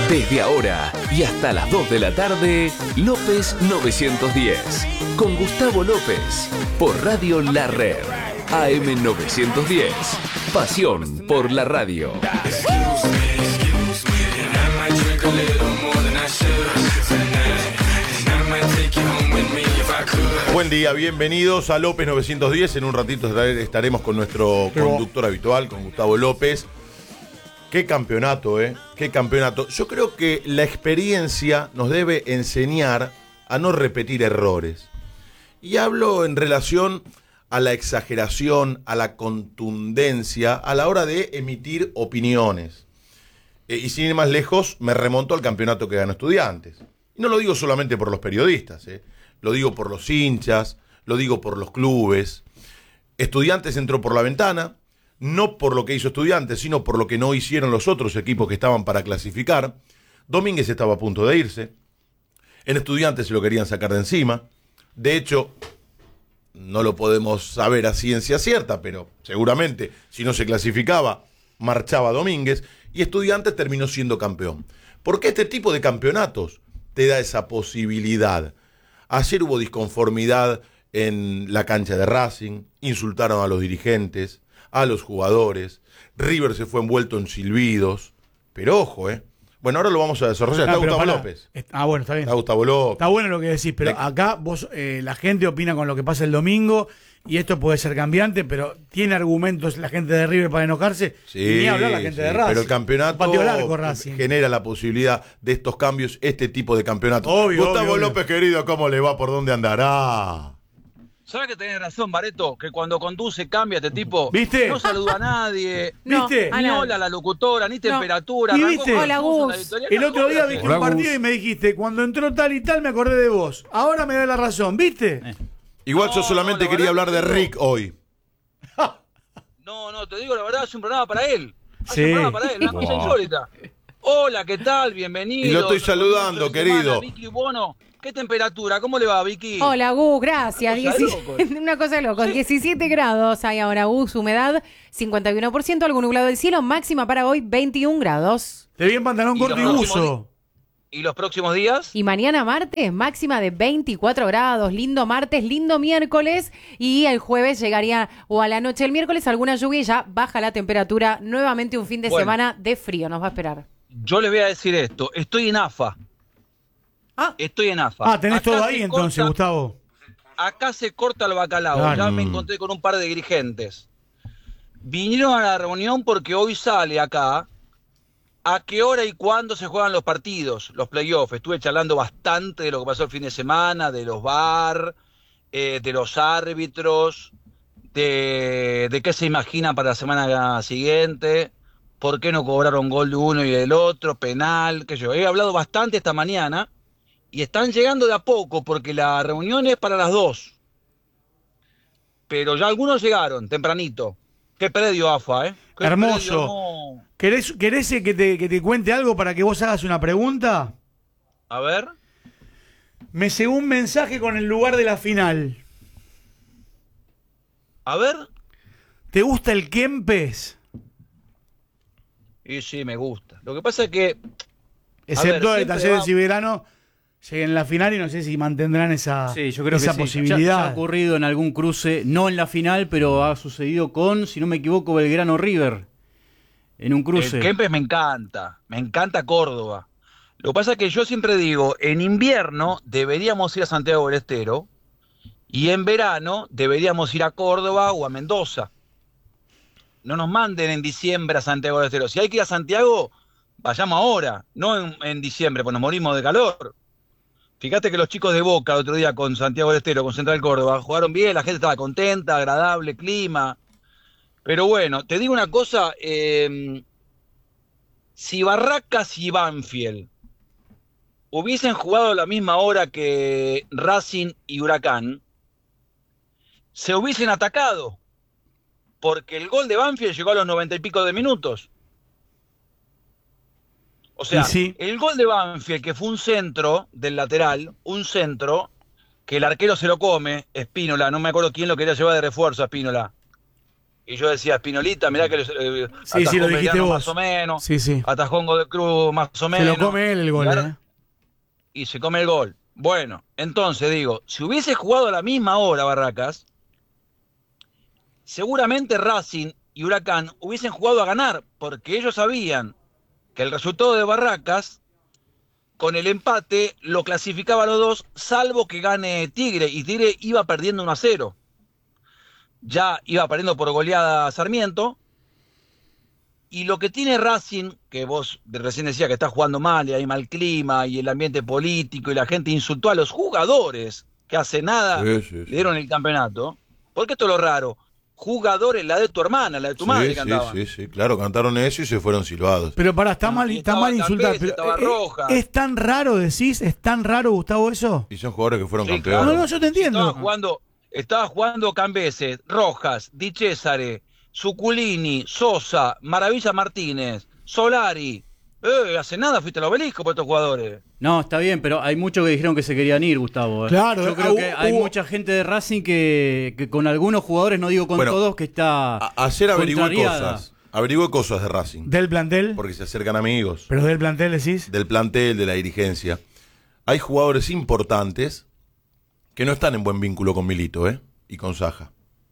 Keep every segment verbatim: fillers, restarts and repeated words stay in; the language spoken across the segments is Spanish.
Desde ahora y hasta las dos de la tarde, López novecientos diez. Con Gustavo López, por Radio La Red. A M novecientos diez. Pasión por la radio. Buen día, bienvenidos a López novecientos diez. En un ratito estaremos con nuestro conductor habitual, con Gustavo López. Qué campeonato, ¿eh? Qué campeonato. Yo creo que la experiencia nos debe enseñar a no repetir errores. Y hablo en relación a la exageración, a la contundencia, a la hora de emitir opiniones. Eh, y sin ir más lejos, me remonto al campeonato que ganó Estudiantes. Y no lo digo solamente por los periodistas, ¿eh? Lo digo por los hinchas, lo digo por los clubes. Estudiantes entró por la ventana, no por lo que hizo Estudiantes, sino por lo que no hicieron los otros equipos que estaban para clasificar. Domínguez estaba a punto de irse. En Estudiantes se lo querían sacar de encima. De hecho, no lo podemos saber a ciencia cierta, pero seguramente si no se clasificaba, marchaba Domínguez. Y Estudiantes terminó siendo campeón. Porque este tipo de campeonatos te da esa posibilidad. Ayer hubo disconformidad en la cancha de Racing, insultaron a los dirigentes, a los jugadores, River se fue envuelto en silbidos, pero ojo, ¿eh? Bueno, ahora lo vamos a desarrollar. Ah, está Gustavo para, López. Ah, bueno, está bien. Está Gustavo López. Está bueno lo que decís, pero De... acá vos, eh, la gente opina con lo que pasa el domingo y esto puede ser cambiante, pero ¿tiene argumentos la gente de River para enojarse? Sí, y ni hablar la gente sí, de Racing. pero el campeonato Patio largo, Racing. genera la posibilidad de estos cambios, este tipo de campeonatos. Obvio, Gustavo obvio, López, obvio. querido, ¿cómo le va? ¿Por dónde andará? ¿Sabes que tenés razón, Bareto? Que cuando conduce cambia este tipo. ¿Viste? No saluda a nadie. No, ¿viste? Ni hola a la locutora, ni temperatura. ¿Y arrancó viste? con Hola, Gus, Gus. la editorial, El no, otro día ¿cómo viste haces? un partido y me dijiste, cuando entró tal y tal me acordé de vos. Ahora me da la razón, ¿viste? Eh. Igual No, yo solamente no, la quería verdad hablar de que no. Rick hoy. No, no, te digo la verdad, es un programa para él. Hace Sí. un programa para él, una cosa Wow. insólita. Hola, ¿qué tal? Bienvenido. Y lo estoy saludando, querido. Vicky Bono. ¿Qué temperatura? ¿Cómo le va, Vicky? Hola, Gus, gracias. Una cosa Dieci- loco, eh. Una cosa loca. diecisiete grados hay ahora, Gus, humedad cincuenta y uno por ciento, algo nublado del cielo, máxima para hoy veintiún grados. Te vi en pantalón Y corto y los próximos buzo. ¿Y los próximos días? Y mañana martes, máxima de veinticuatro grados. Lindo martes, lindo miércoles. Y el jueves llegaría, o a la noche del miércoles, alguna lluvia y ya baja la temperatura. Nuevamente un fin de Bueno. semana de frío nos va a esperar. Yo le voy a decir esto. Estoy en A F A. Ah, Estoy en A F A. Ah, tenés Acá todo se ahí entonces, corta- Gustavo. Acá se corta el bacalao. Claro. Ya me encontré con un par de dirigentes. Vinieron a la reunión porque hoy sale acá a qué hora y cuándo se juegan los partidos, los playoffs. Estuve charlando bastante de lo que pasó el fin de semana, de los V A R, eh, de los árbitros, de, de qué se imaginan para la semana siguiente, por qué no cobraron gol de uno y del otro, penal, qué sé yo. He hablado bastante esta mañana y están llegando de a poco porque la reunión es para las dos. Pero ya algunos llegaron tempranito. Qué predio, A F A, ¿eh? Qué Hermoso. predio, no. ¿Querés, querés que, te, que te cuente algo para que vos hagas una pregunta? A ver. Me llegó un mensaje con el lugar de la final. A ver. ¿Te gusta el Kempes? Y sí, me gusta. Lo que pasa es que... Excepto ver, el siempre Talleres va- y Belgrano lleguen en la final y no sé si mantendrán esa, Sí, yo creo esa que sí. Ya- posibilidad. Ya, ha ocurrido en algún cruce, no en la final, pero ha sucedido con, si no me equivoco, Belgrano River. En un cruce. El Kempes me encanta. Me encanta Córdoba. Lo que pasa es que yo siempre digo, en invierno deberíamos ir a Santiago del Estero y en verano deberíamos ir a Córdoba o a Mendoza. No nos manden en diciembre a Santiago del Estero. Si hay que ir a Santiago, vayamos ahora, no en, en diciembre, pues nos morimos de calor. Fíjate que los chicos de Boca el otro día con Santiago del Estero, con Central Córdoba, jugaron bien, la gente estaba contenta, agradable, clima. Pero bueno, te digo una cosa, eh, si Barracas y Banfield hubiesen jugado a la misma hora que Racing y Huracán, se hubiesen atacado, porque el gol de Banfield llegó a los noventa y pico de minutos. O sea, Y sí. el gol de Banfield, que fue un centro del lateral, un centro, que el arquero se lo come, Espínola, no me acuerdo quién lo quería llevar de refuerzo a Espínola. Y yo decía, Spinolita, mirá que eh, Sí, sí, lo dijiste vos. Más o menos. Sí, sí. Atajongo de Cruz más o Se menos. lo come él el gol, y, ahora- ¿eh? y se come el gol. Bueno, entonces digo, si hubiese jugado a la misma hora Barracas, seguramente Racing y Huracán hubiesen jugado a ganar, porque ellos sabían que el resultado de Barracas, con el empate, lo clasificaba a los dos, salvo que gane Tigre, y Tigre iba perdiendo uno a cero. Ya iba perdiendo por goleada Sarmiento, y lo que tiene Racing, que vos recién decías que está jugando mal, y hay mal clima, y el ambiente político, y la gente insultó a los jugadores, que hace nada Sí, sí, sí. le dieron el campeonato, porque esto es lo raro, jugadores, la de tu hermana, la de tu Sí, madre sí, cantaban. sí, sí, claro, cantaron eso y se fueron silbados. Pero pará, está Ah, mal, y está estaba mal insultar. Tampez, Pero, estaba eh, Roja. ¿es tan raro, decís? ¿Es tan raro, Gustavo, eso? Y son jugadores que fueron Sí, campeones. No, no, yo te entiendo. Estaba jugando, estaba jugando Cambeses, Rojas, Di Cesare, Zuculini, Sosa, Maravilla Martínez, Solari. Eh, hace nada fuiste al obelisco por estos jugadores. No, está bien, pero hay muchos que dijeron que se querían ir, Gustavo. ¿eh? Claro, Yo creo hubo- que hay hubo- mucha gente de Racing que, que con algunos jugadores, no digo con Bueno, todos, que está A- ayer averigué contrariada. cosas. Averigué cosas de Racing. Del plantel. Porque se acercan amigos. Pero del plantel decís. Del plantel, de la dirigencia. Hay jugadores importantes que no están en buen vínculo con Milito, ¿eh? Y con Saja.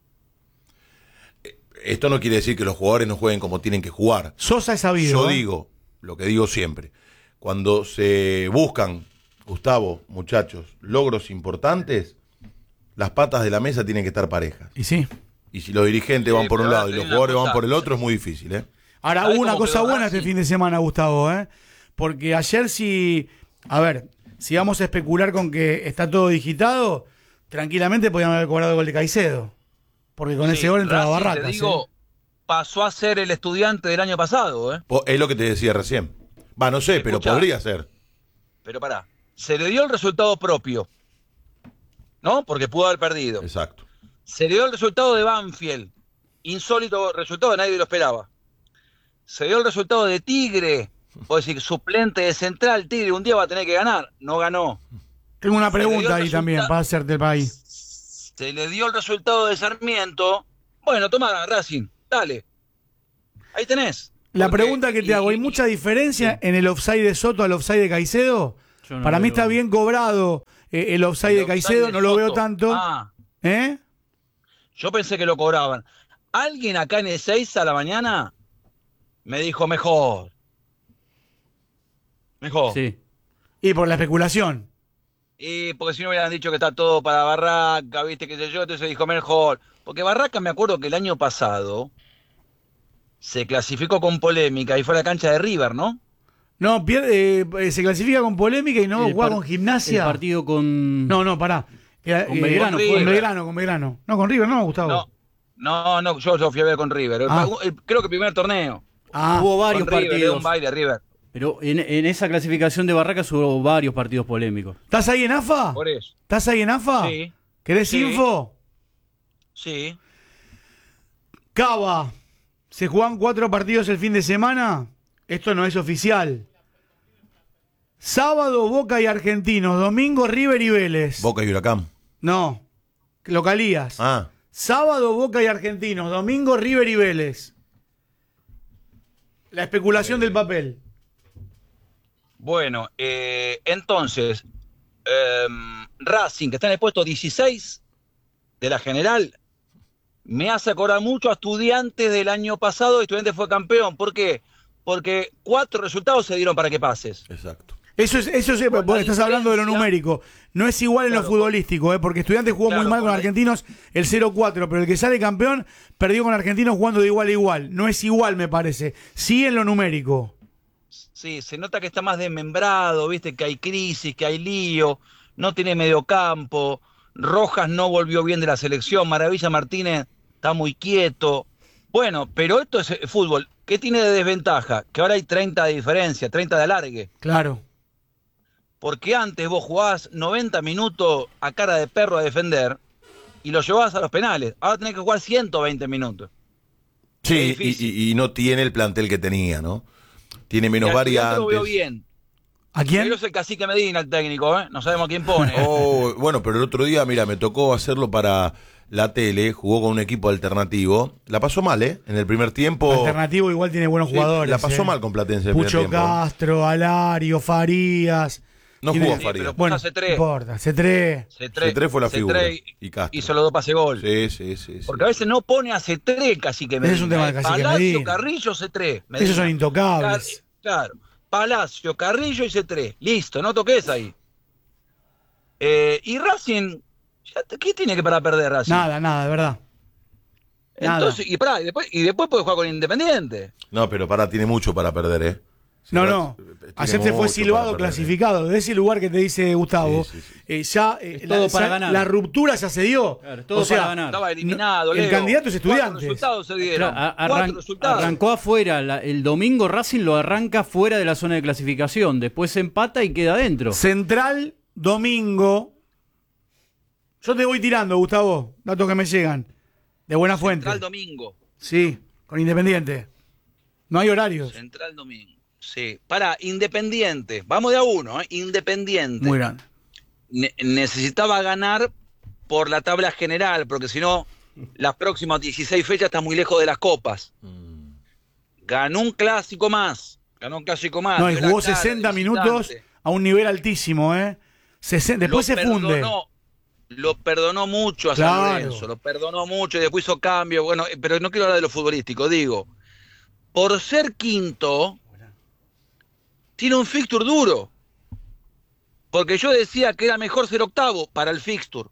Eh, Esto no quiere decir que los jugadores no jueguen como tienen que jugar. Sosa es sabido. Yo ¿eh? digo, lo que digo siempre, cuando se buscan, Gustavo, muchachos, logros importantes, las patas de la mesa tienen que estar parejas. Y sí. Y si los dirigentes Sí, van por un pero lado y ahora los te digo jugadores una van cosa. por el otro, es muy difícil, ¿eh? Ahora ¿Sabés hubo una cómo cosa quedó buena Racing? este fin de semana, Gustavo, ¿eh? Porque ayer si, a ver, si vamos a especular con que está todo digitado, tranquilamente podían haber cobrado el gol de Caicedo. Porque con Sí, ese gol entraba Racing, Barracas. Te digo, ¿eh? pasó a ser el estudiante del año pasado, ¿eh? Po- Es lo que te decía recién. Va, no sé, pero Escuchá. podría ser. Pero pará, se le dio el resultado propio, ¿no? Porque pudo haber perdido. Exacto. Se le dio el resultado de Banfield, insólito resultado, nadie lo esperaba. Se dio el resultado de Tigre, puedo decir, suplente de Central, Tigre un día va a tener que ganar, no ganó. Tengo una Se le dio pregunta el ahí también resulta- para hacerte el país. Se le dio el resultado de Sarmiento, bueno, toma Racing, dale. Ahí tenés. La Porque- pregunta que te y- hago, ¿hay y- mucha diferencia en el offside de Soto al offside de Caicedo? Yo no Para mí veo- está bien cobrado eh, el offside el de offside Caicedo, de no lo veo Soto. tanto. Ah, ¿Eh? yo pensé que lo cobraban. Alguien acá en el seis a la mañana me dijo mejor. Mejor. Sí. Y por la especulación. Y porque si no hubieran dicho que está todo para Barraca, viste, qué sé yo, entonces dijo mejor. Porque Barraca, me acuerdo que el año pasado se clasificó con polémica y fue a la cancha de River, ¿no? No, pierde, eh, se clasifica con polémica y no El juega par- con Gimnasia. El partido con... No, no, pará. Eh, Con eh, Belgrano con fue. Belgrano, con Belgrano. No, con River, no, Gustavo. No, no, no, yo, yo fui a ver con River. El- Ah. el- creo que el primer torneo. Ah, Hubo varios con River, le dio partidos. un baile a River. Pero en, en esa clasificación de Barracas hubo varios partidos polémicos. ¿estás ahí en AFA? Por eso. ¿Estás ahí en AFA? Sí. ¿Querés Sí. info? Sí. Cava. Se juegan cuatro partidos el fin de semana. Esto no es oficial. Sábado, Boca y Argentinos. Domingo, River y Vélez. Boca y Huracán. No. Localías. Ah, Sábado, Boca y Argentinos. Domingo, River y Vélez. La especulación del papel. Bueno, eh, entonces, em, Racing, que está en el puesto dieciséis de la general, me hace acordar mucho a Estudiantes del año pasado. Estudiantes fue campeón. ¿Por qué? Porque cuatro resultados se dieron para que pases. exacto. Eso es, eso es, Por vos la estás hablando de lo diferencia- numérico. No es igual en lo Claro, futbolístico, ¿eh? Porque Estudiantes jugó claro, muy mal por con la- Argentinos el cero cuatro, pero el que sale campeón perdió con Argentinos jugando de igual a igual. No es igual, me parece. Sí en lo numérico. Sí, se nota que está más desmembrado, viste, que hay crisis, que hay lío, no tiene mediocampo, Rojas no volvió bien de la selección, Maravilla Martínez está muy quieto. Bueno, pero esto es eh, fútbol. ¿Qué tiene de desventaja? Que ahora hay treinta de diferencia, treinta de alargue. Claro. Porque antes vos jugabas noventa minutos a cara de perro a defender y lo llevabas a los penales. Ahora tenés que jugar ciento veinte minutos. Sí, Es y, difícil. y- y no tiene el plantel que tenía, ¿no? Tiene menos Mira, Estudiantes lo veo variantes. bien. ¿A quién? Pero es el cacique Medina el técnico, ¿eh? No sabemos quién pone. Oh, bueno, pero el otro día, mira, me tocó hacerlo para la tele, jugó con un equipo alternativo. La pasó mal, ¿eh? En el primer tiempo. Alternativo igual tiene buenos Sí, jugadores. la pasó eh. mal con Platense en el Pucho primer tiempo. Castro, Alario, Farías. No Tiene- jugó Sí, Farías. pero Bueno, C no tres. importa. C tres. C tres, C tres fue la C figura. tres Y Castro. hizo los dos pase gol. Sí, sí, sí. sí. Porque a veces no pone a C tres casi que Ese es un tema de Cacique Palacio, Medina. Carrillo, C tres. Esos son intocables. Car- Claro. Palacio, Carrillo y C tres. Listo, no toques ahí. Eh, y Racing, ya te- ¿qué tiene que para perder Racing? Nada, nada, de verdad. nada. Entonces, y, pará, y después, y después puede jugar con Independiente. No, pero pará, tiene mucho para perder, ¿eh? Sí, No, Rat- no. tiene Ayer te fue mucho silbado para perder, ¿eh? clasificado. De ese lugar que te dice Gustavo, Sí, sí, sí. eh, ya, eh, Es la, todo para ya ganar. la ruptura ya se dio. Claro, es todo o sea, para ganar. Estaba eliminado, No, el Leo. candidato es Estudiantes. Cuatro resultados se dieron. Claro, a- Cuatro arran- resultados. arrancó afuera. la- el domingo Racing lo arranca fuera de la zona de clasificación. Después se empata y queda adentro. Central, domingo. Yo te voy tirando, Gustavo. Datos que me llegan. De buena fuente. Central domingo. Sí, con Independiente. No hay horarios. Central domingo. Sí. Para, Independiente. Vamos de a uno, ¿eh? Independiente. Muy grande. Ne- necesitaba ganar por la tabla general, porque si no, las próximas dieciséis fechas están muy lejos de las copas. Ganó un clásico más. Ganó un clásico más. No, y dio la jugó cara de sesenta visitante. minutos a un nivel altísimo, ¿eh? sesenta Después Lo se funde. perdonó, Lo perdonó mucho a Claro. San Lorenzo, lo perdonó mucho y después hizo cambio. Bueno, eh, pero no quiero hablar de lo futbolístico, digo, por ser quinto, tiene un fixture duro. Porque yo decía que era mejor ser octavo para el fixture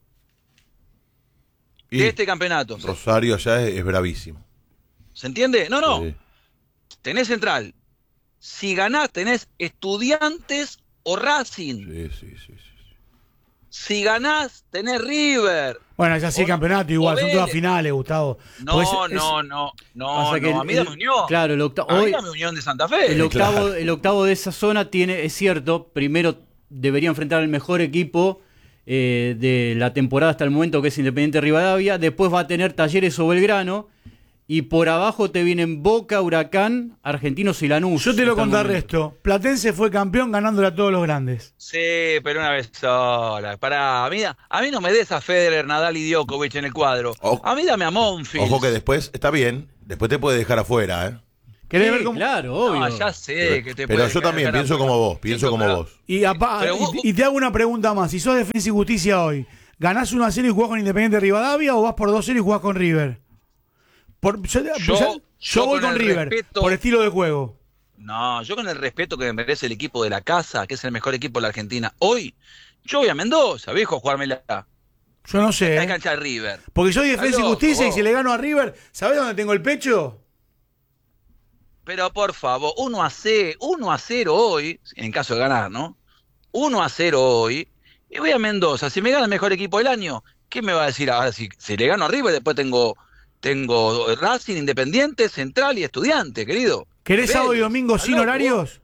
Y de este campeonato. Rosario allá es, es bravísimo. ¿Se entiende? No, no. Sí. Tenés Central. Si ganás, tenés Estudiantes o Racing. Sí, sí, sí, sí. Si ganás, tenés River. Bueno, ya sí, O- campeonato igual. o Son todas Vélez. finales, Gustavo. No, Porque es- no, es- no, no, Pasa que no. A el- mí dame el- Unión. Claro, el octavo. A mí hoy- dame Unión de Santa Fe. El octavo, Claro. el octavo de esa zona tiene, es cierto, primero debería enfrentar al mejor equipo eh, de la temporada hasta el momento, que es Independiente Rivadavia. Después va a tener Talleres o Belgrano. Y por abajo te vienen Boca, Huracán, Argentinos y Lanús. Yo te lo hasta el momento. contrarresto. Platense fue campeón ganándole a todos los grandes. Sí, pero una vez sola. Pará, a mí, a mí no me des a Federer, Nadal y Djokovic en el cuadro. Ojo. A mí dame a Monfils. Ojo que después, está bien, después te puede dejar afuera, ¿eh? ¿Querés Sí, ver cómo? claro, obvio. No, ya sé que te Pero puede yo también ganar pienso afuera. como vos, pienso Sí, como pero- vos. Y, apa- Pero vos- y- y te hago una pregunta más. Si sos Defensa y Justicia hoy, ¿ganás uno a cero y jugás con Independiente Rivadavia o vas por dos a cero y jugás con River? Por- yo, Yo- yo- yo yo voy con con el River, respeto- por estilo de juego. No, yo con el respeto que me merece el equipo de la casa, que es el mejor equipo de la Argentina, hoy, yo voy a Mendoza, viejo, a jugármela. Yo no sé. La ¿eh? cancha de River. Porque soy Defensa y loco, Justicia y vos. si le gano a River, ¿sabés dónde tengo el pecho? Pero por favor, uno a cero, uno a cero hoy, en caso de ganar, ¿no? uno a cero hoy, y voy a Mendoza. Si me gana el mejor equipo del año, ¿qué me va a decir ahora? Si, si le gano a River, después tengo, tengo Racing, Independiente, Central y Estudiante, querido. ¿Querés Vélez, sábado y domingo ¿estás sin loco? horarios?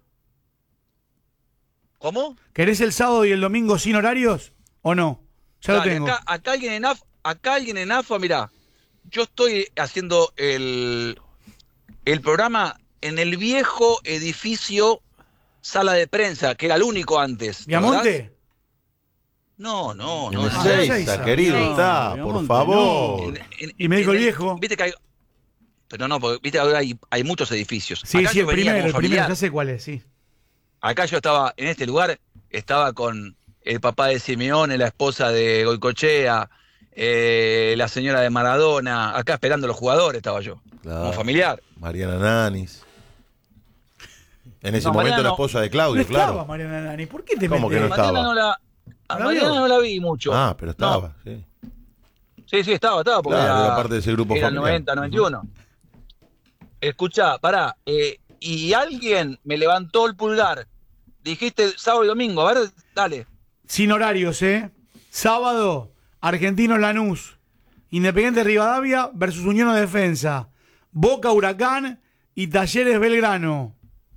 ¿Cómo? ¿Querés el sábado y el domingo sin horarios? ¿O no? Ya Dale, lo tengo. Acá, acá alguien en AFA, acá alguien en AFA, mirá, yo estoy haciendo el, el programa en el viejo edificio sala de prensa, que era el único antes. ¿te acordás? ¿Viamonte? No, no, En no. el Ah, en Ezeiza. Ezeiza, querido, No, está, Viamonte, por favor. en- en- Y me dijo en el viejo. Viste que hay, pero no, porque viste ahora hay, hay muchos edificios. Sí, Acá sí, yo el venía primero, como el primero, familiar. ya sé cuál es, sí. Acá yo estaba, en este lugar, estaba con el papá de Simeone, la esposa de Goicochea, eh, la señora de Maradona, acá esperando a los jugadores estaba yo, Claro. como familiar. Mariana Nanis. En ese No, momento Mariana la no. esposa de No Claudio, estaba claro. Mariana Nani. ¿Por qué te ¿Cómo que metés? no Mariana estaba? no la, a ¿No la Mariana vio? no la vi mucho. Ah, pero estaba, No. sí. Sí, sí, estaba, estaba, porque Claro, era, era parte de ese grupo era el familiar. noventa, noventa y uno. Escuchá, pará, eh, y alguien me levantó el pulgar. Dijiste sábado y domingo, a ver, dale. Sin horarios, ¿eh? Sábado, Argentinos Lanús. Independiente Rivadavia versus Unión de Defensa. Boca Huracán y Talleres Belgrano.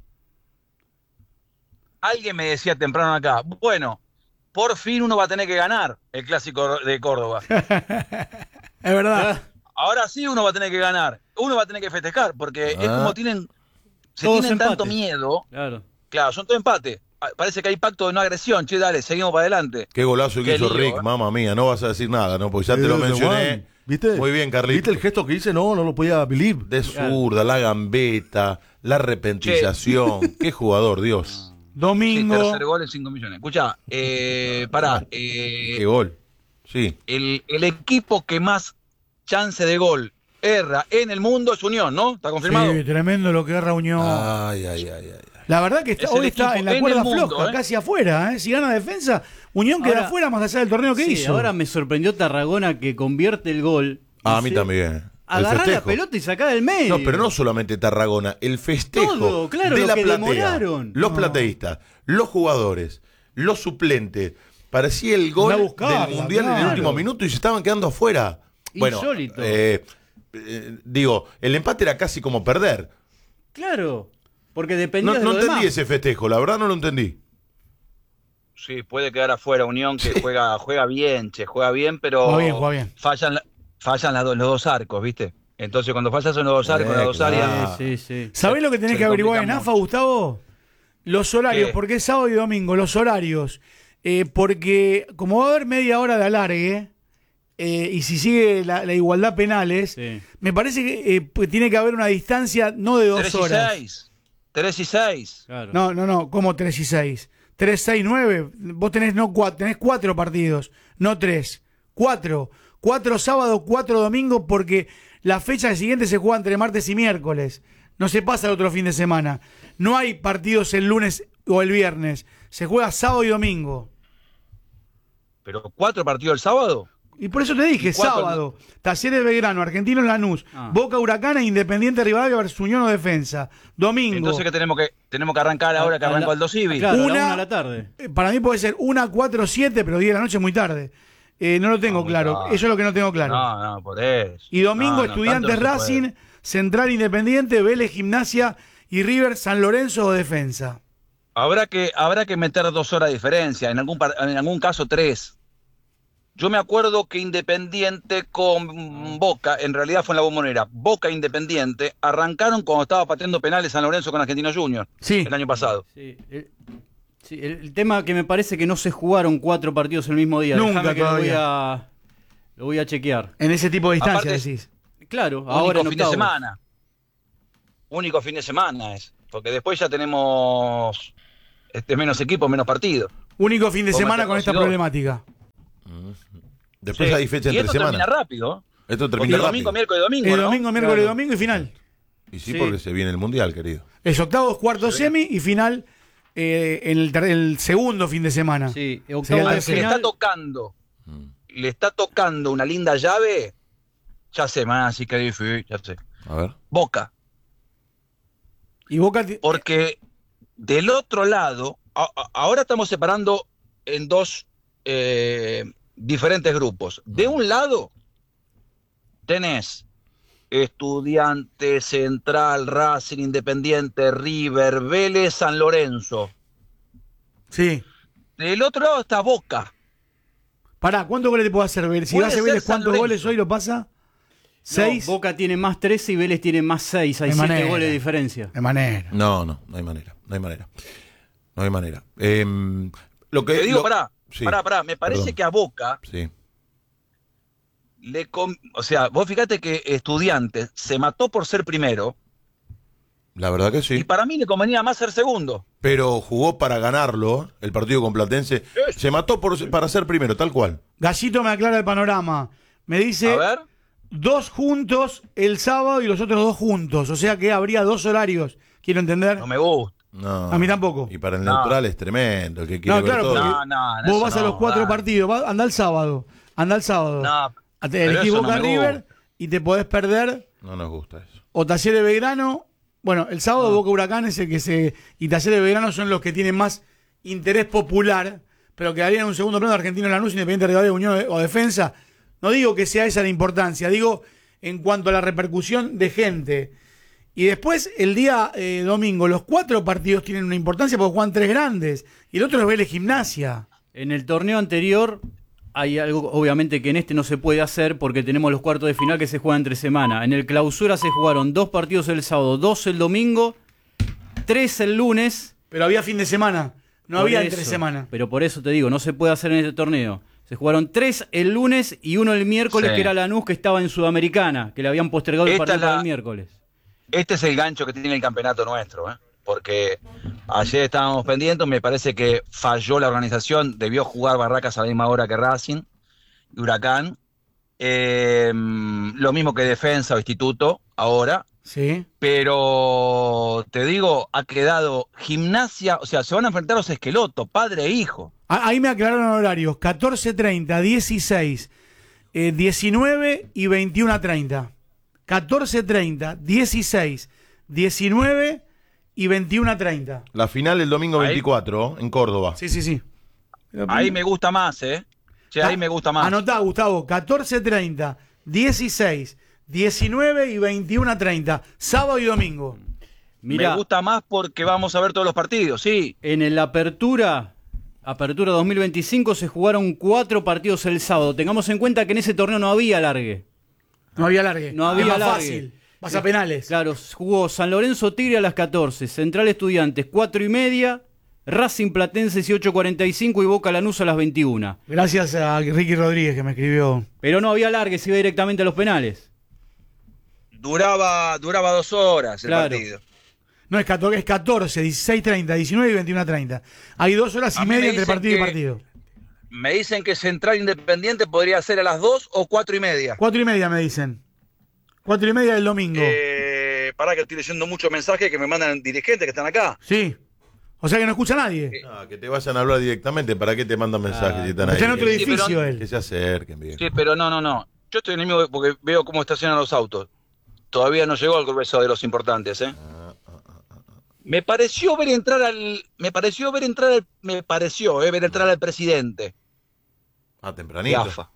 Alguien me decía temprano acá, bueno, por fin uno va a tener que ganar el clásico de Córdoba. Es verdad. Ahora sí uno va a tener que ganar. Uno va a tener que festejar, porque es Ah. como tienen, se Todos tienen tanto empates. miedo. Claro. Claro, son todo empate. Ah, Parece que hay pacto de no agresión. Che, dale, seguimos para adelante. Qué golazo que Qué hizo lío, Rick, eh. mamma mía, no vas a decir nada, ¿no? Porque ya te Sí, lo de mencioné. Juan. ¿Viste? Muy bien, Carlitos. ¿Viste el gesto que hice? No, no lo podía believe. De zurda, la gambeta, la repentización. Qué jugador, Dios. Domingo. Sí, tercer gol en cinco millones. Escucha, eh, pará. Eh, Qué gol. Sí. el, el equipo que más chance de gol erra en el mundo es Unión, ¿no? ¿Está confirmado? Sí, tremendo lo que agarra Unión. Ay, ay, ay, ay. La verdad que está- Es el hoy está equipo en la en cuerda el mundo, floja, ¿eh? casi afuera. ¿eh? Si gana defensa, Unión queda Ahora- afuera más allá del torneo que Sí, hizo. ahora me sorprendió Tarragona que convierte el gol. Ah, Y a mí se- también. El Agarrá la festejo. pelota y sacá del medio. No, pero no solamente Tarragona, el festejo Todo, claro, de lo la que platea, demoraron. los No. plateístas, los jugadores, los suplentes. Parecía el gol Anda a buscarla, del Mundial en el claro. último minuto y se estaban quedando afuera. Bueno, Insólito. eh, eh, digo, el empate era casi como perder. Claro, porque No, dependía de no lo entendí demás. ese festejo, la verdad no lo entendí. Sí, puede quedar afuera Unión, que juega juega bien, che, juega bien, pero Juega bien, juega bien. fallan, la- fallan las dos- los dos arcos, ¿viste? Entonces cuando fallas en los dos arcos, Eh, en las dos claro. áreas, Sí, sí, sí. ¿Sabés lo que tenés Se que averiguar en complica AFA, mucho. Gustavo? Los horarios, ¿Qué? porque es sábado y domingo, los horarios. Eh, porque como va a haber media hora de alargue, eh, y si sigue la, la igualdad penales, Sí. me parece que eh, pues tiene que haber una distancia no de dos tres y horas. seis. tres y seis. Claro. No, no, no, como tres y seis. tres, seis, nueve. Vos tenés, no, cuatro, tenés cuatro partidos, no tres. Cuatro. Cuatro sábados, cuatro domingos, porque la fecha siguiente se juega entre martes y miércoles. No se pasa el otro fin de semana. No hay partidos el lunes o el viernes. Se juega sábado y domingo. Pero cuatro partidos el sábado. Y por eso te dije, ¿Y cuánto? sábado, Talleres Belgrano, Argentinos Lanús, Ah. Boca Huracán e Independiente Rivadavia versus Unión o Defensa. Domingo. Entonces que tenemos que tenemos que arrancar ahora que A la- arrancó Aldo Civi. Claro, a la Una- una de la tarde. Eh, Para mí puede ser una, cuatro, siete, pero diez de la noche es muy tarde. Eh, no lo tengo No, muy claro. tarde. Eso es lo que no tengo claro. No, no, por eso. Y domingo, No, no, Estudiantes tanto no se Racing, puede. Central Independiente, Vélez Gimnasia y River San Lorenzo o Defensa. Habrá que, habrá que meter dos horas de diferencia, en algún, par- en algún caso tres. Yo me acuerdo que Independiente con Boca, en realidad fue en la Bombonera, Boca e Independiente arrancaron cuando estaba pateando penales San Lorenzo con Argentino Junior Sí. el año pasado. Sí, el, sí, el- el tema que me parece que no se jugaron cuatro partidos el mismo día. Nunca Déjame que lo voy, todavía. a, lo voy a chequear. En ese tipo de distancia, Aparte- decís. Claro, ahora Único en fin de octavos. semana. Único fin de semana es. Porque después ya tenemos este, menos equipos, menos partidos. Único fin de Vos semana metés con esta dos y dos. problemática. Después Sí. hay fecha y entre esto semana. termina rápido. Esto Porque termina domingo, rápido. miércoles, domingo, El ¿no? domingo, miércoles, Claro. domingo y final. Y sí, Sí. porque se viene el Mundial, querido. Es octavos, cuartos, semi y final eh, en el, ter- el segundo fin de semana. Sí, Sería octavos el de Al que le final. está tocando, Mm. le está tocando una linda llave, ya sé, más así que difícil, ya sé. A ver. Boca. Y Boca. ti- Porque del otro lado, a- a- ahora estamos separando en dos eh, diferentes grupos. De un lado tenés Estudiantes, Central, Racing, Independiente, River, Vélez, San Lorenzo. Sí. Del otro lado está Boca. Pará, ¿cuántos goles te puede hacer Vélez? Si Puede hace ser Vélez, San ¿cuántos Lorenzo. goles hoy lo pasa? No, ¿Seis? Boca tiene más trece y Vélez tiene más seis. Hay De siete manera. goles de diferencia. De manera. No, no, no hay manera. No hay manera. No hay manera. Em, lo que Te digo, lo- pará, Sí, pará, pará, me parece perdón. que a Boca Sí. le com- o sea, vos fíjate que Estudiantes se mató por ser primero La verdad que y sí. para mí le convenía más ser segundo. Pero jugó para ganarlo el partido con Platense. Se mató por, para ser primero, tal cual. Gallito me aclara el panorama. Me dice A ver, dos juntos el sábado y los otros dos juntos. O sea que habría dos horarios. Quiero entender. no me gusta. No. A mí tampoco. Y para el No. neutral es tremendo. El que quiere No, ver claro, todo. porque No, no, vos eso vas a no, los cuatro dale. partidos. va- Anda el sábado. Anda el sábado. No, Te pero elegís eso no Boca me River gusta. y te podés perder No nos gusta eso. o Talleres Belgrano. Bueno, el sábado Ah. Boca Huracán es el que se. Y Talleres Belgrano son los que tienen más interés popular, pero quedarían en un segundo plano Argentino Lanús, Independiente Rivadavia, Unión o Defensa. No digo que sea esa la importancia, digo en cuanto a la repercusión de gente. Y después, el día eh, domingo, los cuatro partidos tienen una importancia porque juegan tres grandes. Y el otro es Vélez Gimnasia. En el torneo anterior hay algo, obviamente, que en este no se puede hacer porque tenemos los cuartos de final que se juegan entre semana. En el clausura se jugaron dos partidos el sábado, dos el domingo, tres el lunes. Pero había fin de semana, no Por había eso, entre semana. Pero por eso te digo, no se puede hacer en este torneo. Se jugaron tres el lunes y uno el miércoles, Sí. que era Lanús, que estaba en Sudamericana, que le habían postergado el Esta partido es la- para el miércoles. Este es el gancho que tiene el campeonato nuestro, ¿eh? Porque ayer estábamos pendientes, me parece que falló la organización, debió jugar Barracas a la misma hora que Racing y Huracán. Eh, lo mismo que Defensa o Instituto ahora, Sí. pero te digo, ha quedado Gimnasia, o sea, se van a enfrentar los Esqueloto, padre e hijo. Ah, ahí me aclararon horarios. catorce treinta, dieciséis, eh, diecinueve y veintiuno treinta. catorce treinta, dieciséis, diecinueve y veintiuno treinta. La final el domingo Ahí. veinticuatro en Córdoba. Sí, sí, sí. Ahí me gusta más, ¿eh? Che, ahí me gusta más. Anotá, Gustavo. catorce treinta, dieciséis, diecinueve y veintiuno treinta. Sábado y domingo. Mirá, Me gusta más porque vamos a ver todos los partidos, sí. en el Apertura, Apertura dos mil veinticinco, se jugaron cuatro partidos el sábado. Tengamos en cuenta que en ese torneo no había alargue. No había largue. No había Es más alargue. fácil. Vas a penales. Claro, jugó San Lorenzo Tigre a las catorce, Central Estudiantes cuatro y media, Racing Platense dieciocho cuarenta y cinco y Boca Lanús a las veintiuna. Gracias a Ricky Rodríguez que me escribió. Pero no había alargue, se iba directamente a los penales. Duraba, duraba dos horas el Claro. partido. No, es catorce, es catorce, dieciséis treinta, diecinueve y veintiuno treinta. Hay dos horas A y mí me media entre dicen partido y que- partido. Me dicen que Central Independiente podría ser a las dos o cuatro y media. Cuatro y media me dicen. Cuatro y media del domingo. Eh, para que estoy leyendo muchos mensajes que me mandan dirigentes que están acá. Sí. O sea que no escucha nadie. Ah, que te vayan a hablar directamente. ¿Para qué te mandan mensajes Ah, si están ahí? Está en otro que, edificio pero- él. que se acerquen, bien. Sí, pero no, no, no. Yo estoy en el mismo porque veo cómo estacionan los autos. Todavía no llegó al grueso de los importantes, ¿eh? Me pareció ver entrar al. Me pareció ver entrar al. Me pareció, ¿eh? Ver entrar al presidente. Ah, De tempranito. A F A.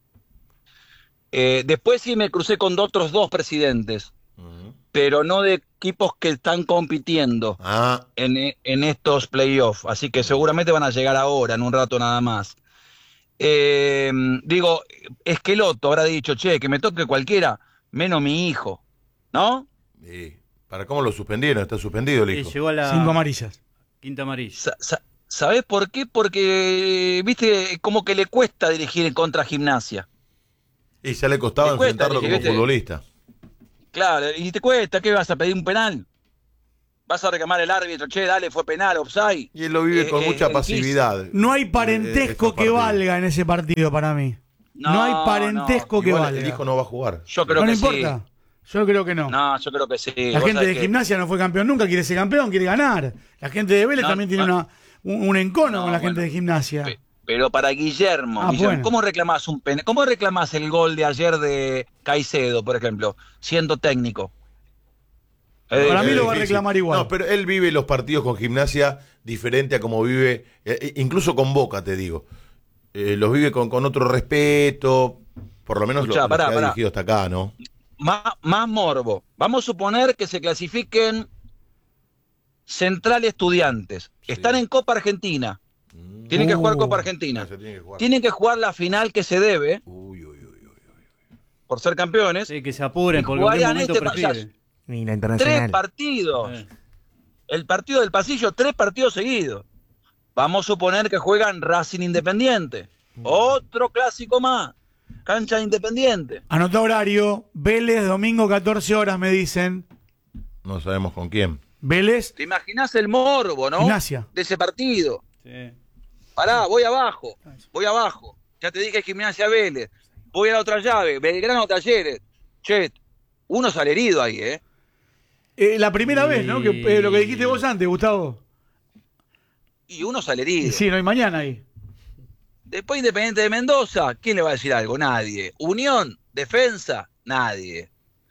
Eh, después sí me crucé con otros dos presidentes, Ujú. pero no de equipos que están compitiendo Ah, en, en estos playoffs, así que seguramente van a llegar ahora, en un rato nada más. Eh, digo, Esqueloto habrá dicho, che, que me toque cualquiera, menos mi hijo, ¿no? y ¿para cómo lo suspendieron? Está suspendido el Y hijo. llegó a la Cinco amarillas. quinta amarilla. Sa- sa- ¿Sabés por qué? Porque, viste, como que le cuesta dirigir en contra Gimnasia. Y ya le costaba Le cuesta, enfrentarlo le como dije, futbolista. Claro, y te cuesta, ¿qué vas a pedir un penal? Vas a reclamar el árbitro, che, dale, fue penal, offside. Y él lo vive Eh, con eh, mucha el pasividad. No hay Eh, parentesco esa que parte. valga en ese partido para mí. No, No, hay parentesco que Igual valga. el hijo no va a jugar. Yo creo no que le importa. Yo creo que no. sí. No, yo creo que sí. La Vos gente sabés de que- Gimnasia no fue campeón nunca, quiere ser campeón, quiere ganar. La gente de Vélez No, también tiene no. una, un, un encono No, con la bueno. gente de Gimnasia. Pe- Pero para Guillermo, Ah, Guillermo, bueno. ¿cómo reclamás un penal? ¿Cómo reclamás el gol de ayer de Caicedo, por ejemplo, siendo técnico? Eh, Para mí Es lo va a difícil. reclamar igual. No, pero él vive los partidos con Gimnasia diferente a como vive, eh, incluso con Boca, te digo. Eh, los vive con, con otro respeto, por lo menos Escuchá, lo, los pará, que ha pará. dirigido hasta acá, ¿no? Más, más morbo. Vamos a suponer que se clasifiquen Central Estudiantes. Están en Copa Argentina. Tienen que jugar Uh. Copa Argentina. Se tiene que jugar. Tienen que jugar la final que se debe Uy, uy, uy, uy, uy. por ser campeones. Sí, que se apuren, Y porque en algún jugarían momento este prescribe. Y la Tres internacional. partidos. Eh. El partido del pasillo, tres partidos seguidos. Vamos a suponer que juegan Racing Independiente. Otro clásico más. Cancha Independiente. Anotá horario. Vélez, domingo catorce horas, me dicen. No sabemos con quién. Vélez, ¿Te imaginás el morbo, no? Gimnasia. De ese partido. Sí. Pará, voy abajo. Voy abajo. Ya te dije Gimnasia Vélez. Voy a la otra llave. Belgrano Talleres. Che, uno sale herido ahí, ¿eh? eh, la primera Y- vez, ¿no? Que, eh, lo que dijiste vos antes, Gustavo. Y uno sale Y herido. sí, no hay mañana ahí. Después Independiente de Mendoza, ¿quién le va a decir algo? Nadie. Unión, Defensa, nadie.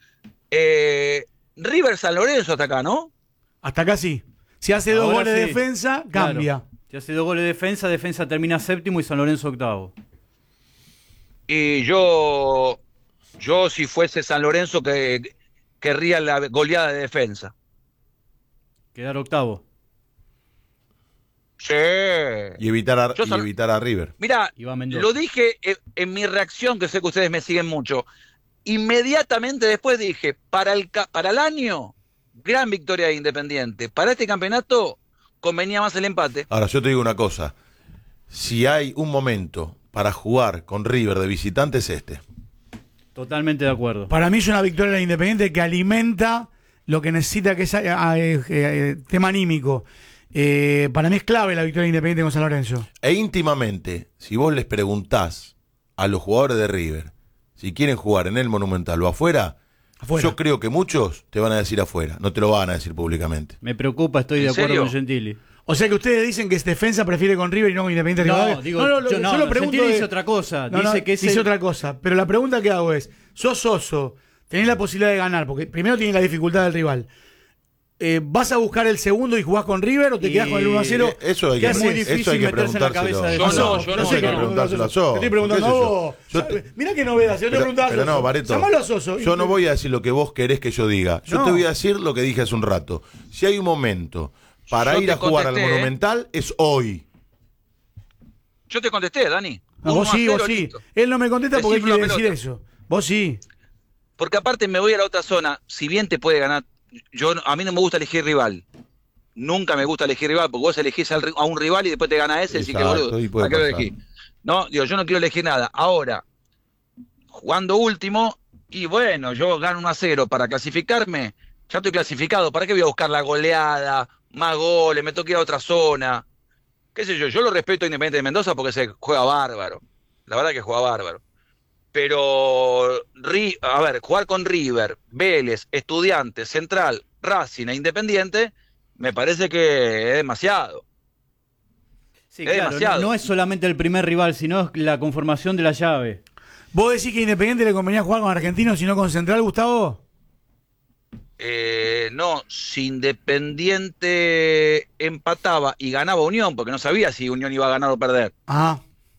Eh, River San Lorenzo hasta acá, ¿no? Hasta acá sí. Si hace dos Ahora goles de sí. defensa, Claro. cambia. Si hace dos goles de defensa, defensa termina séptimo y San Lorenzo octavo. Y yo, yo si fuese San Lorenzo, que querría la goleada de defensa. Quedar octavo. Sí. Y evitar a, Yo y sal- evitar a River. Mira, Iván Mendoza. lo dije en, en mi reacción, que sé que ustedes me siguen mucho. Inmediatamente después dije, para el, ca- para el año, gran victoria de Independiente. Para este campeonato, convenía más el empate. Ahora, yo te digo una cosa. Si hay un momento para jugar con River de visitante es este. Totalmente de acuerdo. Para mí es una victoria de Independiente que alimenta lo que necesita, que es eh, eh, eh, tema anímico. Eh, para mí es clave la victoria de Independiente con San Lorenzo. E íntimamente, si vos les preguntás a los jugadores de River si quieren jugar en el Monumental o afuera, afuera, yo creo que muchos te van a decir afuera, no te lo van a decir públicamente. Me preocupa, estoy de acuerdo con Gentili. O sea que ustedes dicen que defensa prefiere con River y no con Independiente no, Rivadavia. Digo, no, no, lo, yo, no, yo lo no, pregunto. Gentili de... dice otra cosa. No, dice no, que es dice el... otra cosa. Pero la pregunta que hago es: sos Soso, tenés la posibilidad de ganar, porque primero tienes la dificultad del rival. Eh, ¿Vas a buscar el segundo y jugás con River o te quedás con el uno a cero? Eso hay que, es muy difícil eso hay que meterse en la cabeza de yo no, yo yo no, no sé yo qué no. preguntárselo a Soso. Te estoy preguntando a vos. Te... Mirá qué novedad, yo te preguntaba a Pero Soso. no, Bareto, Llamalo a Soso. yo no voy a decir lo que vos querés que yo diga. Yo No. te voy a decir lo que dije hace un rato. Si hay un momento para Yo ir te a jugar contesté, al ¿eh? Monumental, es hoy. Yo te contesté, Dani. No, vos sí, uno a cero, vos sí. listo. Él no me contesta porque él Decime quiere la decir pelota. eso. Vos sí. Porque aparte me voy a la otra zona, si bien te puede ganar, yo a mí no me gusta elegir rival. Nunca me gusta elegir rival, porque vos elegís al, a un rival y después te gana ese, así que Exacto, y boludo, puede ¿para qué lo pasar. elegís? No, digo, yo no quiero elegir nada. Ahora, jugando último, y bueno, yo gano uno a cero para clasificarme, ya estoy clasificado, ¿para qué voy a buscar la goleada, más goles, me tengo que ir a otra zona? Qué sé yo, yo lo respeto a Independiente de Mendoza porque se juega bárbaro, la verdad que juega bárbaro. Pero, a ver, jugar con River, Vélez, Estudiantes, Central, Racing e Independiente, me parece que es demasiado. Sí, es claro, demasiado. no, no es solamente el primer rival, sino es la conformación de la llave. ¿Vos decís que Independiente le convenía jugar con Argentinos y no con Central, Gustavo? Eh, no, si Independiente empataba y ganaba Unión, porque no sabía si Unión iba a ganar o perder, Ajá.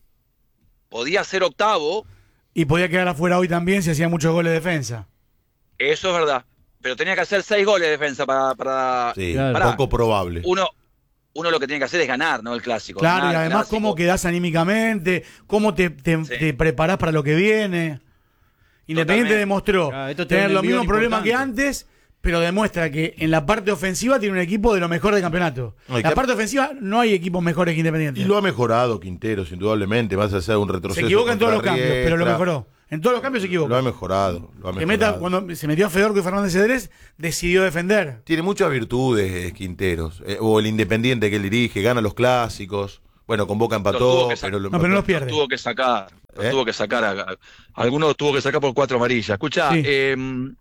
podía ser octavo, Y podía quedar afuera hoy también si hacía muchos goles de defensa. eso es verdad. Pero tenía que hacer seis goles de defensa para... para Sí, Claro. pará. poco probable. Uno, uno lo que tiene que hacer es ganar, ¿no? El clásico. Claro, Ganar y el además clásico. cómo quedás anímicamente, cómo te, te, Sí. te preparás para lo que viene. Independiente Totalmente. demostró Claro, esto te da tener un los envión mismos problemas que importante. antes, pero demuestra que en la parte ofensiva tiene un equipo de lo mejor del campeonato. No, y la que- parte ofensiva no hay equipos mejores que Independiente. Y lo ha mejorado Quinteros, indudablemente. Vas a hacer un retroceso. Se equivoca en todos los contra cambios, pero lo Riestra. mejoró. En todos los cambios se equivoca. Lo ha mejorado. Lo ha Que mejorado. meta, cuando se metió a Fedorco y Fernández Cedrés, decidió defender. Tiene muchas virtudes eh, Quinteros. Eh, o el Independiente que él dirige, gana los clásicos. Bueno, con Boca Los empató, tuvo que sa- pero lo No, pero no los empató. pierde. Tuvo que sacar, los ¿Eh? tuvo que sacar, a, a- algunos los tuvo que sacar por cuatro amarillas. Escuchá, Sí. eh,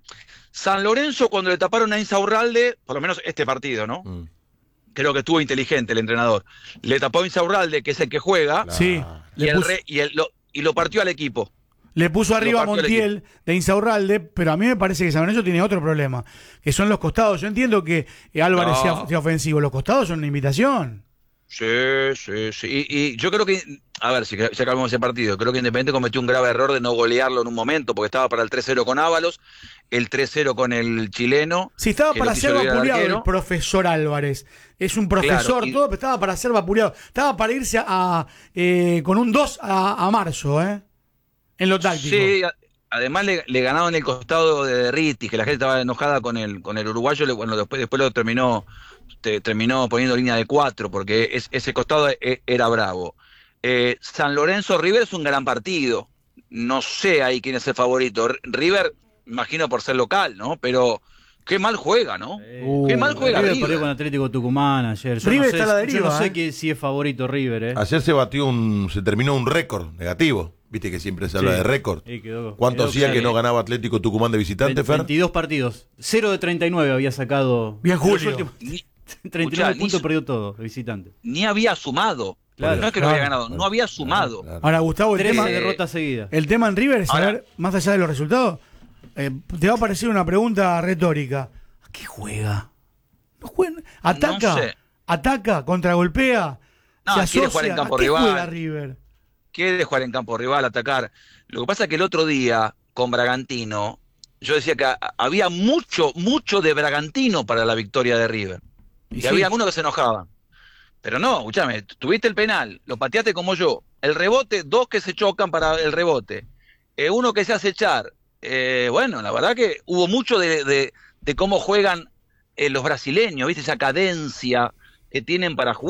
San Lorenzo cuando le taparon a Insaurralde, por lo menos este partido, ¿no? Mm, Creo que estuvo inteligente el entrenador. Le tapó a Insaurralde, que es el que juega, claro. Sí, y, le el puso, re- y, el- lo, y lo partió al equipo. le puso arriba a partió el Montiel de Insaurralde, pero a mí me parece que San Lorenzo tiene otro problema, que son los costados. Yo entiendo que eh, Álvarez No. sea, sea ofensivo, los costados son una invitación. Sí, sí, sí. Y, y yo creo que, a ver, si ya acabamos ese partido, creo que Independiente cometió un grave error de no golearlo en un momento, porque estaba para el tres cero con Ábalos, el tres cero con el chileno. Si estaba que para lo quiso ser olvidar al vapuleado el arquero. profesor Álvarez. Es un profesor, Claro, y- todo, pero estaba para ser vapuleado. Estaba para irse a, a, eh, con un dos a, a marzo, ¿eh? En lo táctico. Sí, a- además le, le ganaron el costado de Derritis, que la gente estaba enojada con el, con el uruguayo, le- bueno, después, después lo terminó, te- terminó poniendo línea de cuatro, porque es- ese costado e- era bravo. Eh, San Lorenzo River es un gran partido. No sé ahí quién es el favorito. R- River, imagino por ser local, ¿no? Pero qué mal juega, ¿no? Uh, Qué mal juega River River. perdió con Atlético Tucumán ayer. Yo River no sé, está a la yo deriva, no sé ¿eh? que- si es favorito River, ¿eh? Ayer se batió un. Se terminó un récord negativo. Viste que siempre se habla Sí. de récord. Y quedó- ¿Cuánto quedó hacía claro. que no ganaba Atlético Tucumán de visitante, Ve- Fer? veintidós partidos. cero de treinta y nueve había sacado. Bien, Los Julio. últimos Ni, treinta y nueve Escuchá, ni puntos su- perdió todo, de visitante. ni había sumado. Claro, no es que no claro, había ganado, no había sumado. Claro. Ahora, Gustavo, el trece tema, derrotas seguidas. el tema en River es Ahora- saber, más allá de los resultados, eh, te va a parecer una pregunta retórica. ¿A qué juega? ¿No juega? ¿Ataca? No sé. ¿Ataca? ¿Contragolpea? No, ¿Se quiere asocia? jugar en campo ¿A qué rival. juega River? Quiere jugar en campo rival, atacar. Lo que pasa es que el otro día, con Bragantino, yo decía que a- había mucho, mucho de Bragantino para la victoria de River. Y, Y sí. había algunos que se enojaban. Pero no, escúchame, tuviste el penal, lo pateaste como yo. El rebote, dos que se chocan para el rebote. Eh, uno que se hace echar. Eh, bueno, la verdad que hubo mucho de, de- de cómo juegan eh, los brasileños, ¿viste? Esa cadencia que tienen para jugar.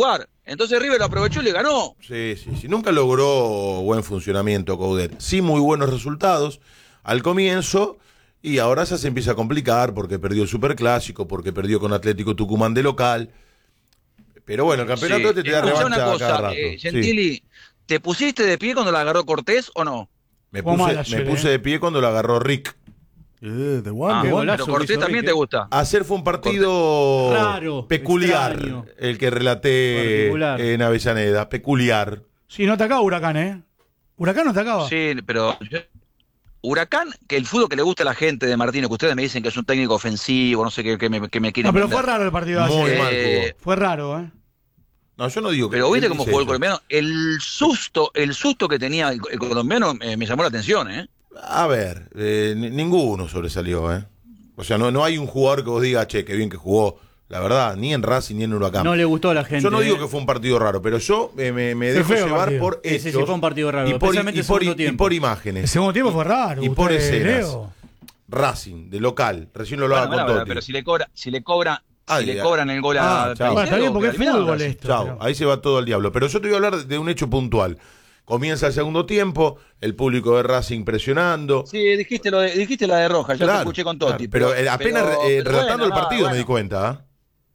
Entonces River lo aprovechó y le ganó. Sí, sí, sí. Nunca logró buen funcionamiento Coudet. Sí, muy buenos resultados al comienzo y ahora ya se empieza a complicar porque perdió el Superclásico, porque perdió con Atlético Tucumán de local. Pero bueno, el campeonato Sí. te, te da Escuchá revancha una cada cosa, rato. eh, Sí. Gentili, ¿te pusiste de pie cuando la agarró Cortés o no? Me Jugó puse, mal me ayer, puse eh. de pie cuando lo agarró Rick. Eh, de Juan, Ah, de qué Juan. golazo pero Cortés que hizo también Rique. te gusta. Ayer fue un partido Raro, peculiar, extraño. el que relaté Particular. en Avellaneda, peculiar. Sí, no atacaba Huracán, ¿eh? Huracán no atacaba. Sí, pero yo- Huracán, que el fútbol que le gusta a la gente de Martino, que ustedes me dicen que es un técnico ofensivo, no sé qué, qué me, qué me quieren No, pero vender. fue raro el partido de Muy ayer. mal Eh, jugó. Fue raro, ¿eh? No, yo no digo que. Pero viste él cómo dice jugó el eso. colombiano. El susto, el susto que tenía el, el colombiano eh, me llamó la atención, ¿eh? A ver, eh, ni- ninguno sobresalió, ¿eh? O sea, no, no hay un jugador que vos digas, che, qué bien que jugó. La verdad, ni en Racing ni en Huracán. No le gustó a la gente. Yo no digo eh. que fue un partido raro, pero yo eh, me, me Fue dejo feo el llevar partido. por Sí, sí, hechos. sí, fue un partido raro, y por, especialmente y el por- segundo y tiempo. por El imágenes. segundo tiempo fue raro. Y por usted, escenas. Leo. Racing, de local. Recién lo hablaba Bueno, con bueno, Totti. pero si le cobra, si le cobra, Ah, si le ya. cobran el gol Ah, a chao. Bueno, está bien porque es queda eliminado, fútbol Racing. esto. Chao, pero- ahí se va todo al diablo. Pero yo te voy a hablar de un hecho puntual. Comienza el segundo tiempo, el público de Racing presionando. Sí, dijiste, lo de, dijiste la de Roja, yo Claro, te escuché con Totti. claro, pero, eh, apenas pero- eh, pero relatando bueno, el partido no, me di bueno. cuenta. ¿ah?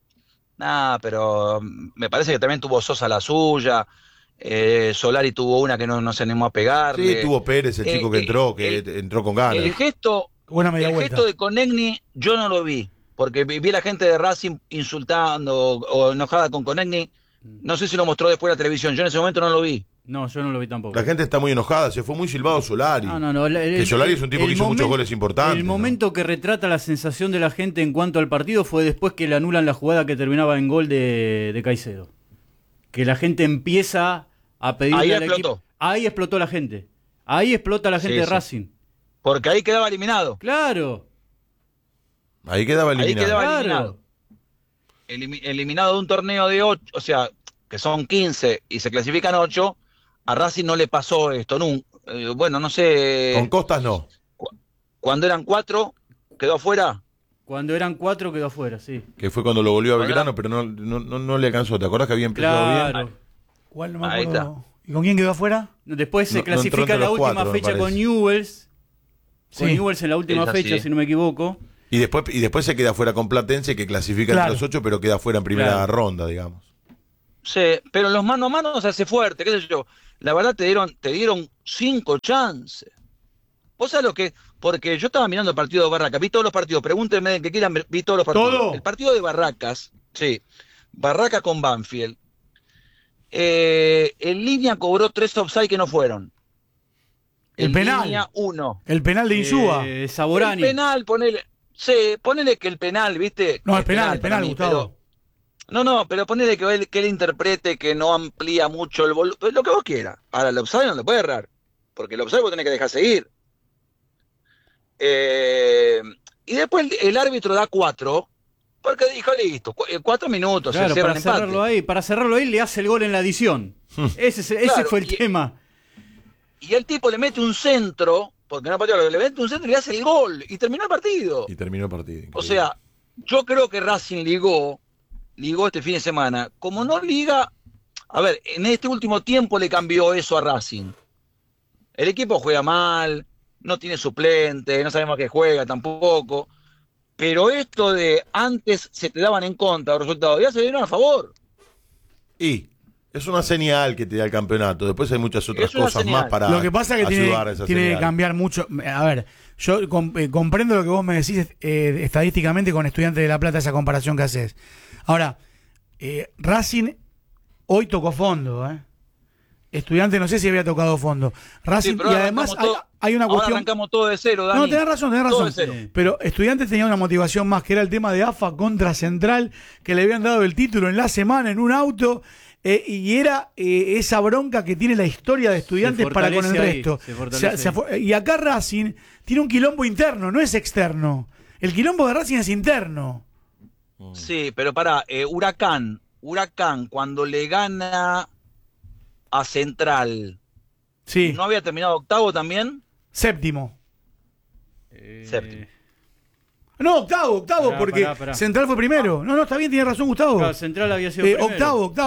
Nah, pero mm, me parece que también tuvo Sosa la suya. eh, Solari tuvo una que no, no se animó a pegarle. Sí, tuvo Pérez, el Eh, chico que eh, entró, que el- entró con ganas. El gesto, Buena media el vuelta. gesto de Conegni yo no lo vi, porque vi, vi a la gente de Racing insultando o, o enojada con Conegni. No sé si lo mostró después la televisión, yo en ese momento no lo vi. No, yo no lo vi tampoco. La gente está muy enojada, se fue muy silbado Solari. No, no, no. el- el- Que Solari es un tipo el que hizo muchos momen- goles importantes, El ¿no? momento que retrata la sensación de la gente en cuanto al partido fue después que le anulan la jugada que terminaba en gol de, de Caicedo. Que la gente empieza a pedirle Ahí al explotó. equipo. Ahí explotó la gente. Ahí explota la gente Sí, de sí. Racing. Porque ahí quedaba eliminado. Claro. Ahí quedaba Ahí eliminado. quedaba Claro. eliminado. Elimi- eliminado de un torneo de ocho, o sea, que son quince y se clasifican ocho, a Racing no le pasó esto nunca. Eh, bueno, no sé, Con Costas no. cuando eran cuatro, quedó afuera. Cuando eran cuatro quedó afuera, sí. Que fue cuando lo volvió a Bueno. Belgrano, pero no, no, no, no le alcanzó. ¿Te acordás que había empezado Claro. bien? ¿Cuál no me Ahí acuerdo? ¿Y con quién quedó afuera? Después se No- no entró clasifica entre la los última cuatro, me fecha con parece. Newells. Con Sí. Newells en la última Es así. fecha, si no me equivoco. Y después, y después se queda fuera con Platense, que clasifica Claro. entre los ocho, pero queda fuera en primera Claro. ronda, digamos. Sí, pero los mano a mano se hace fuerte, qué sé yo. La verdad te dieron, te dieron cinco chances. ¿Vos sabés lo que? Porque yo estaba mirando el partido de Barracas, vi todos los partidos, pregúntenme de que quieran, vi todos los partidos. ¿Todo? El partido de Barracas, sí, Barracas con Banfield. Eh, en línea cobró tres offside que no fueron. El En penal. línea uno. El penal de Insúa. Eh, El Saborani. penal, ponele, sí, ponele que el penal, ¿viste? no, Es el penal, el para penal, mí, Gustavo. pero- no, no, pero ponele que él, que él interprete que no amplía mucho el volumen, lo que vos quieras. Ahora, el offside no le puede errar, porque el offside vos tenés que dejar seguir. Eh, y después el, el árbitro da cuatro, porque dijo, listo, cu- eh, cuatro minutos, Claro, se cierra para el empate. cerrarlo ahí, para cerrarlo ahí le hace el gol en la adición. ese es- ese Claro, fue el y- tema. Y el tipo le mete un centro, porque no pateó, le mete un centro y le hace el gol, y terminó el partido. Y terminó el partido. O increíble. sea, yo creo que Racing ligó, ligó este fin de semana. Como no liga, a ver, en este último tiempo le cambió eso a Racing. El equipo juega mal, no tiene suplente, no sabemos a qué juega tampoco. Pero esto de antes se te daban en contra los resultados, ya se dieron a favor. Y es una señal que te da el campeonato. Después hay muchas otras Es una cosas señal. más para Lo que pasa es que tiene, ayudar a esa tiene que señal. cambiar mucho. A ver, yo com- eh, comprendo lo que vos me decís eh, estadísticamente con Estudiantes de La Plata, esa comparación que haces. Ahora, eh, Racing hoy tocó fondo, ¿eh? Estudiante no sé si había tocado fondo. Racing, Sí, pero y ahora además hay, arrancamos todo- hay una ahora cuestión. arrancamos todo de cero, Dani. No, tenés razón, tenés Todo razón. de cero. Pero Estudiantes tenía una motivación más, que era el tema de A F A contra Central, que le habían dado el título en la semana en un auto, eh, y era eh, esa bronca que tiene la historia de Estudiantes Se para con el fortalece ahí, resto. se fortalece Se- se ahí. fue- y acá Racing tiene un quilombo interno, no es externo. El quilombo de Racing es interno. Sí, pero para Huracán, Huracán cuando le gana a Central, Sí, ¿no había terminado octavo también? séptimo. Eh, Séptimo. No, octavo, octavo, Pará, porque pará, pará. Central fue primero. No, no, está bien, tiene razón Gustavo. Claro, Central había sido Eh, primero. octavo, octavo.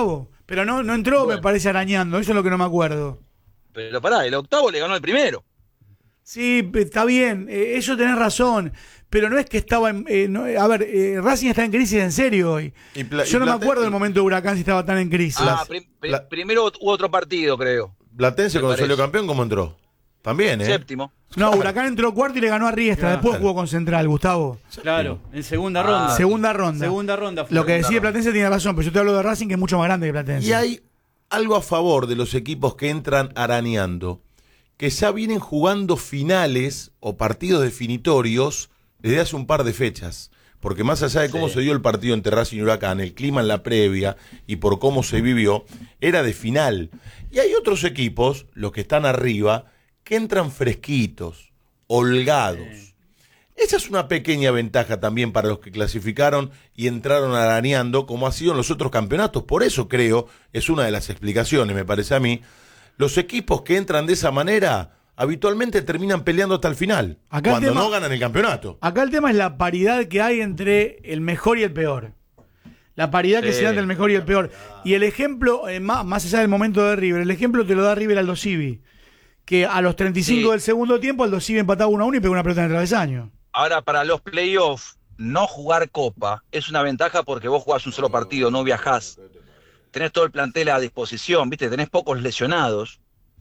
Pero no, no entró, Bueno. me parece, arañando. Eso es lo que no me acuerdo. Pero pará, el octavo le ganó el primero. Sí, está bien, eh, eso tenés razón, pero no es que estaba en... eh, no, a ver, eh, Racing está en crisis en serio hoy. Y Pla- Yo y no me Platense- acuerdo del momento de Huracán si estaba tan en crisis. Ah, Las- prim- pri- la- primero hubo otro partido, creo. Platense Me cuando parece. salió campeón, ¿cómo entró? También, ¿eh? Séptimo. No, Huracán entró cuarto y le ganó a Riestra, Claro. después jugó con Central, Gustavo. Claro, en segunda Ah, ronda. Segunda ronda. Segunda ronda fue. Lo que Segunda decía ronda. Platense tiene razón, pero yo te hablo de Racing que es mucho más grande que Platense. Y hay algo a favor de los equipos que entran arañando, que ya vienen jugando finales o partidos definitorios desde hace un par de fechas. Porque más allá de cómo Sí. se dio el partido entre Racing y Huracán, el clima en la previa y por cómo se vivió, era de final. Y hay otros equipos, los que están arriba, que entran fresquitos, holgados. Esa es una pequeña ventaja también para los que clasificaron y entraron arañando, como ha sido en los otros campeonatos. Por eso creo, es una de las explicaciones, me parece a mí, los equipos que entran de esa manera habitualmente terminan peleando hasta el final, Acá el cuando tema- no ganan el campeonato. Acá el tema es la paridad que hay entre el mejor y el peor. La paridad que Sí. se da entre el mejor y el peor. Y el ejemplo, eh, más, más allá del momento de River, el ejemplo te lo da River Aldo Civi, que a los treinta y cinco Sí. del segundo tiempo Aldo Civi empataba uno a uno y pegó una pelota en el travesaño. Ahora, para los playoffs, no jugar Copa es una ventaja porque vos jugás un solo partido, no viajás. Tenés todo el plantel a disposición, ¿viste? Tenés pocos lesionados.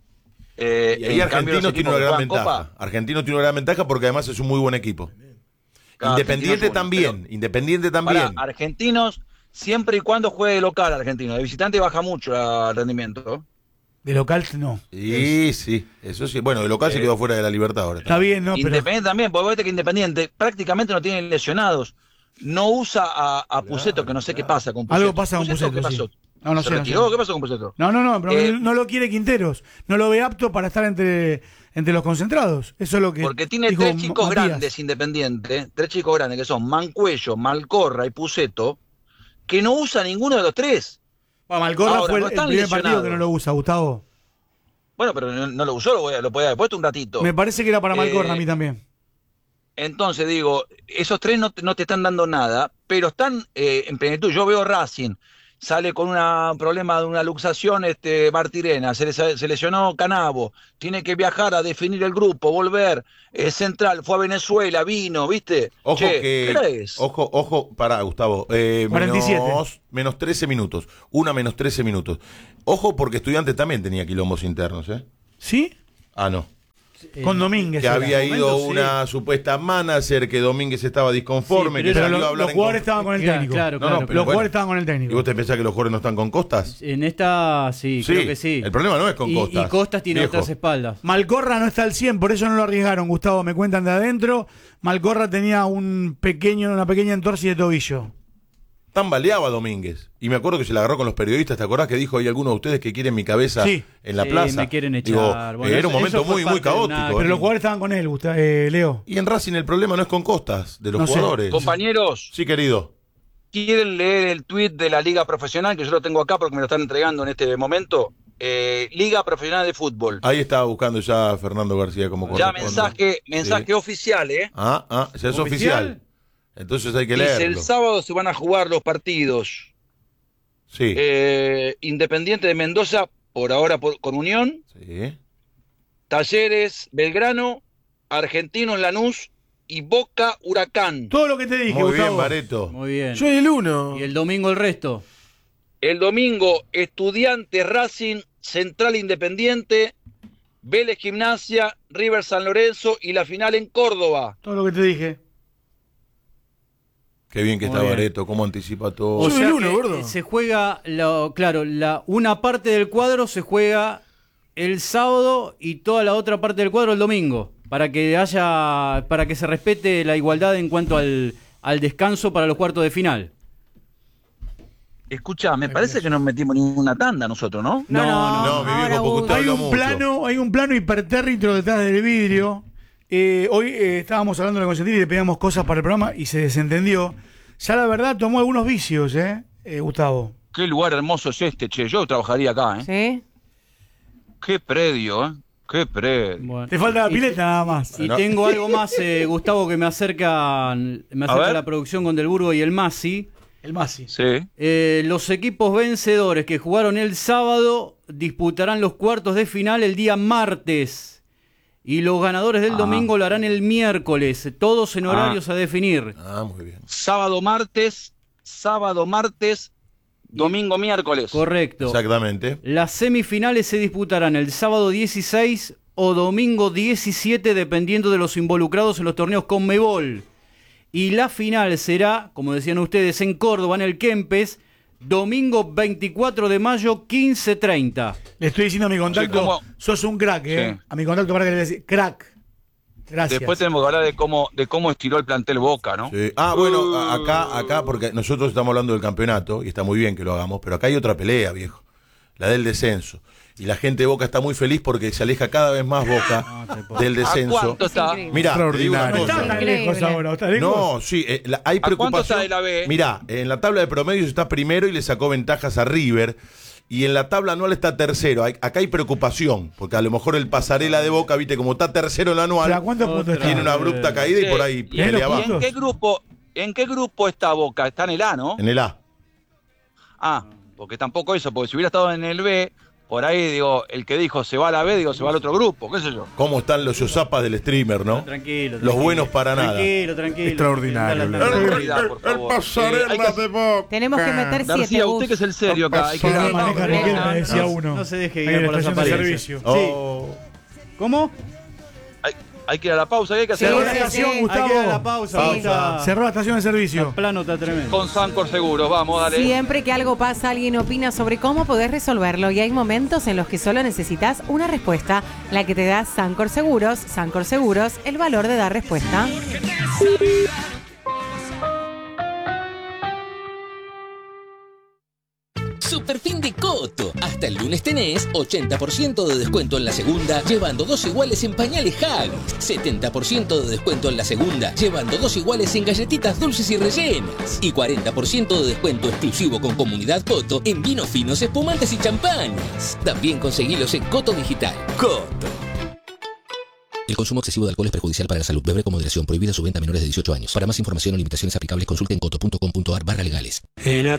Eh, Y ahí en cambio, Argentino los tiene equipos una que gran juegan ventaja. Copa, Argentino tiene una gran ventaja porque además es un muy buen equipo. claro, Independiente Argentino es uno, también, pero- Independiente Pará, también. argentinos, siempre y cuando juegue de local argentino. De visitante baja mucho el rendimiento. De local no. Sí, sí, eso sí. Bueno, de local se Eh, quedó fuera de la libertad ahora. Está bien, no, pero Independiente también, porque viste que Independiente prácticamente no tiene lesionados. No usa a, a Puceto, que no sé qué pasa con Puceto. algo pasa con Puceto, ¿Qué pasó? sí. No, no ¿Se sé, no retiró? sé. ¿Qué pasó con Puceto? No, no, no, pero Eh, no lo quiere Quinteros. No lo ve apto para estar entre, entre los concentrados. Eso es lo que Porque tiene dijo tres chicos Matías. grandes Independiente, tres chicos grandes que son Mancuello, Malcorra y Puceto, que no usa ninguno de los tres. Bueno, Malcorra Ahora, fue el, no el están primer partido lesionados. que no lo usa, Gustavo. Bueno, pero no, no lo usó, lo, voy a- lo podía haber puesto un ratito. Me parece que era para Malcorra Eh, a mí también. Entonces digo, esos tres no te, no te están dando nada, pero están eh, en plenitud. Yo veo Racing, sale con un problema de una luxación este, Martirena, se, le- se lesionó Canavo, tiene que viajar a definir el grupo, volver, es Central, fue a Venezuela, vino, ¿viste? Ojo Che, que. ¿qué es? Ojo, ojo, pará, Gustavo. Eh, cuarenta y siete. menos, menos trece minutos. Una menos trece minutos. Ojo porque Estudiantes también tenía quilombos internos, ¿eh? ¿Sí? Ah, no. Con Domínguez. Que era. había ido momento, sí. una supuesta manager, que Domínguez estaba disconforme, Sí, que pero Pero salió lo- a hablar los en jugadores conf- estaban con el Claro, técnico. claro, No, no, claro. Los pero jugadores bueno. estaban con el ¿Y técnico. vos te pensás que los jugadores no están con Costas? En esta, sí, Sí, creo que sí. el problema no es con y, Costas, Y Costas tiene viejo. otras espaldas. Malcorra no está al cien, por eso no lo arriesgaron, Gustavo. Me cuentan de adentro. Malcorra tenía un pequeño, una pequeña entorsis de tobillo. Tambaleaba Domínguez. Y me acuerdo que se la agarró con los periodistas. ¿Te acordás que dijo hay algunos de ustedes que quieren mi cabeza Sí. en la Sí, plaza? me quieren echar. Digo, Bueno, era eso- un momento eso fue muy, muy parte de una- caótico. Pero ¿eh? los jugadores estaban con él, Gustavo, eh, Leo. Y en Racing el problema no es con Costas, de los No sé. jugadores. Compañeros, Sí, querido. ¿quieren leer el tuit de la Liga Profesional? Que yo lo tengo acá porque me lo están entregando en este momento. Eh, Liga Profesional de Fútbol. Ahí estaba buscando ya a Fernando García como Ya corresponde. mensaje, mensaje Sí. oficial, ¿eh? Ah, ah, ya es ¿Oficial? oficial. Entonces hay que Dice, leerlo. el sábado se van a jugar los partidos. Sí. Eh, Independiente de Mendoza, por ahora por- con Unión. Sí. Talleres, Belgrano, Argentinos, Lanús y Boca, Huracán. Todo lo que te dije, Muy bien, Gustavo. Bareto. Muy bien. Yo el uno. Y el domingo el resto. El domingo, Estudiantes, Racing, Central Independiente, Vélez Gimnasia, River San Lorenzo y la final en Córdoba. Todo lo que te dije. Qué bien que Muy está bien. Bareto, cómo anticipa todo. O Soy sea el uno, que, gordo. eh, se juega, lo- claro, la, una parte del cuadro se juega el sábado y toda la otra parte del cuadro el domingo, para que haya, para que se respete la igualdad en cuanto al, al descanso para los cuartos de final. Escucha, me parece que no metimos ninguna tanda nosotros, ¿no? No, no, no, mi viejo, ahora porque vos- usted Hay habla un mucho. plano, hay un plano hipertérrito detrás del vidrio. Eh, hoy eh, estábamos hablando de Consentir y le pedíamos cosas para el programa y se desentendió. Ya la verdad tomó algunos vicios, ¿eh, eh Gustavo? Qué lugar hermoso es este, che. Yo trabajaría acá, ¿eh? ¿Sí? Qué predio, ¿eh? Qué predio. Bueno. Te falta la Y- pileta nada más. Y No. tengo algo más, eh, Gustavo, que me acerca, me A acerca ver. la producción con Del Burgo y el Masi. El Masi. Sí. Eh, los equipos vencedores que jugaron el sábado disputarán los cuartos de final el día martes. Y los ganadores del Ah. domingo lo harán el miércoles. Todos en Ah. horarios a definir. Ah, muy bien. Sábado, martes, sábado, martes, domingo, miércoles. Correcto. Exactamente. Las semifinales se disputarán el sábado dieciséis o domingo diecisiete, dependiendo de los involucrados en los torneos Conmebol. Y la final será, como decían ustedes, en Córdoba, en el Kempes, domingo veinticuatro de mayo, quince treinta. Le estoy diciendo a mi contacto, Sí, ¿cómo? sos un crack, ¿eh? Sí. A mi contacto para que le decía, crack. Gracias. Después tenemos que hablar de cómo, de cómo estiró el plantel Boca, ¿no? Sí. Ah, bueno, a- acá, acá, porque nosotros estamos hablando del campeonato, y está muy bien que lo hagamos, pero acá hay otra pelea, viejo. La del descenso. Y la gente de Boca está muy feliz porque se aleja cada vez más Boca del ¿A descenso. cuánto está? increíble. Mirá, te digo una No Extraordinario. está cosa. tan Increíble. lejos ahora, ¿está lejos? No, sí, eh, la- hay ¿A cuánto preocupación. está de la B? Mirá, en la tabla de promedios está primero y le sacó ventajas a River. Y en la tabla anual está tercero. Hay- acá hay preocupación, porque a lo mejor el Pasarela de Boca, viste, como está tercero en la O sea, anual, ¿cuántos puntos está? tiene una abrupta caída y Sí. por ahí ¿Y pelea en- ¿Y abajo. en qué grupo, en qué grupo está Boca? Está en el A, ¿no? En el A. Ah, porque tampoco eso, porque si hubiera estado en el B, por ahí digo, el que dijo se va a la B, digo, se va al otro grupo, qué sé yo. ¿Cómo están los yosapas del streamer, no? Tranquilo, Los tranquilo. buenos para nada. Tranquilo, tranquilo. Extraordinario, Dale, Leo. dale, dale. Tranquilidad, por favor. Eh, hay que- de Boca. Tenemos que meter siete. García, Gus. usted que es el serio acá. Hay que Sí, dar- no, maneja no, Riquelme, no, decía no, uno. no se deje Ahí guiar en la por las estación de apariencias. servicio. Oh. ¿Cómo? hay, hay que ir a la pausa, ¿qué hay que hacer? Sí, Cerró la sí, estación, sí. Gustavo. Hay que ir a la pausa. Sí. Está- Cerró la estación de El servicio. plano está tremendo. Con Sancor Seguros, vamos, dale. Siempre que algo pasa, alguien opina sobre cómo podés resolverlo y hay momentos en los que solo necesitas una respuesta, la que te da Sancor Seguros. Sancor Seguros, el valor de dar respuesta. Superfin de Coto. Hasta el lunes tenés ochenta por ciento de descuento en la segunda, llevando dos iguales en pañales Huggies. setenta por ciento de descuento en la segunda, llevando dos iguales en galletitas dulces y rellenas. Y cuarenta por ciento de descuento exclusivo con Comunidad Coto en vinos finos, espumantes y champañas. También conseguilos en Coto Digital. Coto. El consumo excesivo de alcohol es perjudicial para la salud. Beber con moderación. Prohibida su venta a menores de dieciocho años. Para más información o limitaciones aplicables, consulte en coto punto com punto ar barra legales. En